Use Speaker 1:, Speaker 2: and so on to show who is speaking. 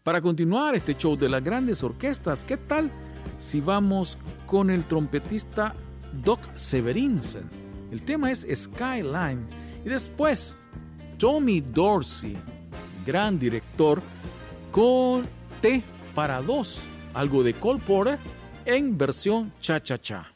Speaker 1: Para continuar este show de las grandes orquestas, ¿qué tal si vamos con el trompetista Doc Severinsen? El tema es Skyline. Y después, Tommy Dorsey, gran director, con T para dos, algo de Cole Porter en versión cha-cha-cha.